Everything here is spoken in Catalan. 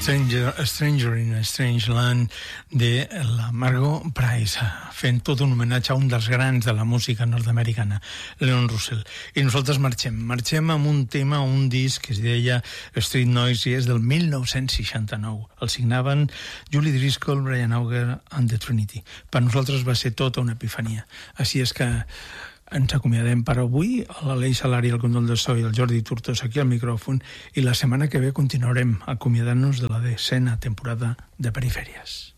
Stranger in a Strange Land de la Margot Price, fent tot un homenatge a un dels grans de la música nord-americana, Leon Russell. I nosaltres marxem amb un tema, un disc que es deia Street Noise, i és del 1969. El signaven Julie Driscoll, Brian Auger and the Trinity. Per nosaltres va ser tota una epifania. Així és que ens acomiadem per avui, l'Aleix Salari al control de so i el Jordi Turtos aquí al micròfon, i la setmana que ve continuarem acomiadant-nos de la 10ª temporada de Perifèries.